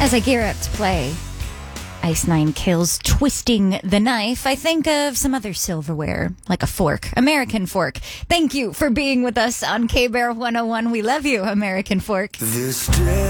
As I gear up to play Ice Nine Kills Twisting the Knife, I think of some other silverware, like a fork, American Fork. Thank you for being with us on K-Bear 101. We love you, American Fork. This day